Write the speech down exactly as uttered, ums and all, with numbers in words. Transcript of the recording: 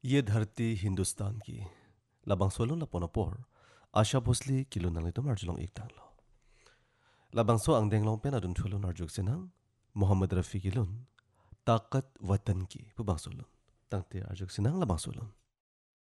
ये धरती हिंदुस्तान की labang solo la ponopor Asha Bhosle kilo nang ito marjulong iktang lo labang so ang denglong pen adun thulo narjuk senang Muhammad Rafi kilon takat watan ki pubang solon tangte arjuk senang labang solon